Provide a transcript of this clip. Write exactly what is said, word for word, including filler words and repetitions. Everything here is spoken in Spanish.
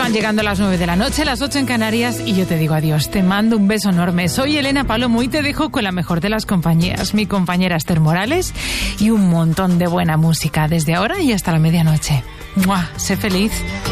Van llegando las nueve de la noche, las ocho en Canarias, y yo te digo adiós. Te mando un beso enorme. Soy Elena Palomo y te dejo con la mejor de las compañías, mi compañera Esther Morales, y un montón de buena música desde ahora y hasta la medianoche. ¡Mua! Sé feliz.